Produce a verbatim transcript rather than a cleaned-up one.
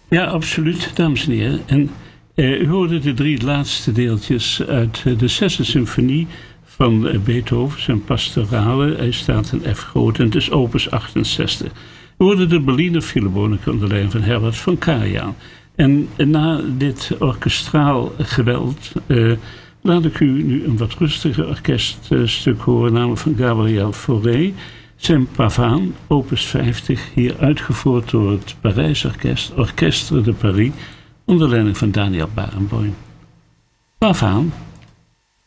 Ja, absoluut, dames en heren. En uh, u hoorde de drie laatste deeltjes uit uh, de zesde symfonie van uh, Beethoven, zijn pastorale. Hij staat in F groot en het is opus achtenzestig. We hoorden de Berliner Philharmonica onder leiding van Herbert von Karajan. En uh, na dit orkestraal geweld uh, laat ik u nu een wat rustiger orkeststuk horen, namelijk van Gabriel Fauré. Zijn Pavaan, opus vijftig, hier uitgevoerd door het Parijs Orkest, Orchestre de Paris, onder leiding van Daniel Barenboim. Pavaan.